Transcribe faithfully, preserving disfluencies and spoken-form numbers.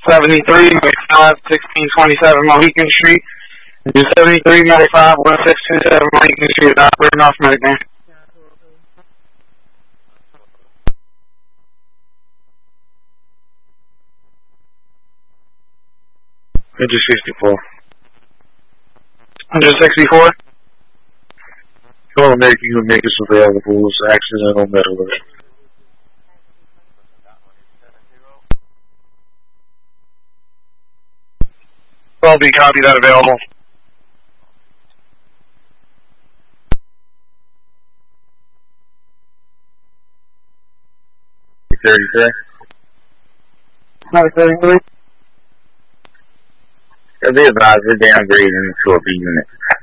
seventy-three, ninety-five, sixteen twenty-seven Mohican Street. two seventy-three, ninety-five, sixteen twenty-seven Mohican Street. Operating off medic man. one sixty-four. one sixty-four? Call American, you can make us available. It's accidental metal alert. twelve B, copy that available. thirty-three? thirty-three? Be advised, we're downgrading to a B unit.